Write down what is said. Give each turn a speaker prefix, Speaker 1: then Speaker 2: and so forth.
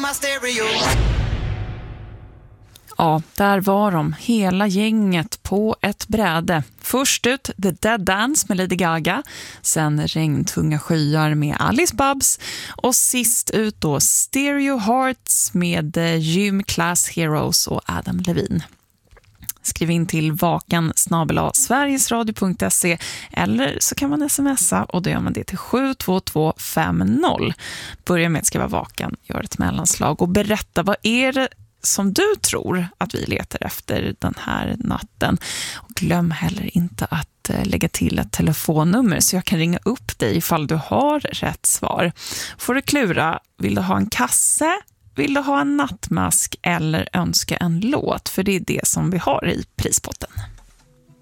Speaker 1: my stereo.
Speaker 2: Ja, där var de, hela gänget på ett bräde. Först ut The Dead Dance med Lady Gaga, sen Regntunga skyar med Alice Babs och sist ut då Stereo Hearts med Gym Class Heroes och Adam Levine. Skriv in till vakan@sverigesradio.se eller så kan man smsa och då gör man det till 72250. Börja med att skriva vakan, gör ett mellanslag och berätta vad är det som du tror att vi letar efter den här natten. Och glöm heller inte att lägga till ett telefonnummer så jag kan ringa upp dig ifall du har rätt svar. Får du klura, vill du ha en kasse, vill du ha en nattmask eller önska en låt? För det är det som vi har i prispotten.